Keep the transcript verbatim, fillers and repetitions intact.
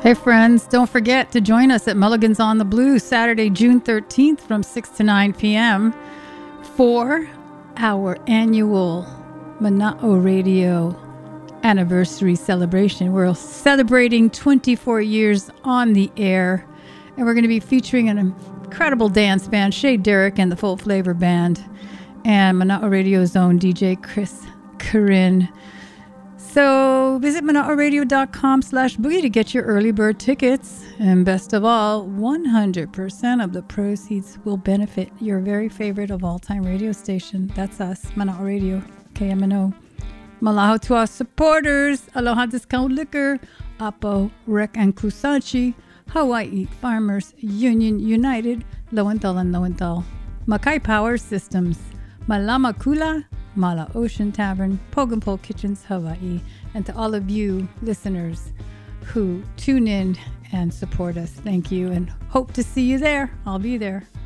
Hey friends, don't forget to join us at Mulligan's on the Blue Saturday, June thirteenth from six to nine p.m. for our annual Mana'o Radio anniversary celebration. We're celebrating twenty-four years on the air, and we're going to be featuring an incredible dance band, Shay Derrick and the Full Flavor Band, and Mana'o Radio's own D J Chris Corinne. So visit mana'oradio.com slash boogie to get your early bird tickets. And best of all, one hundred percent of the proceeds will benefit your very favorite of all-time radio station. That's us, Mana'o Radio, K M N O. Malaho to our supporters, Aloha Discount Liquor, Apo, Rec and Kusachi, Hawaii Farmers Union United, Lowenthal and Lowenthal, Makai Power Systems, Malama Kula, Mala Ocean Tavern, Pogampo Kitchens, Hawaii, and to all of you listeners who tune in and support us. Thank you, and hope to see you there. I'll be there.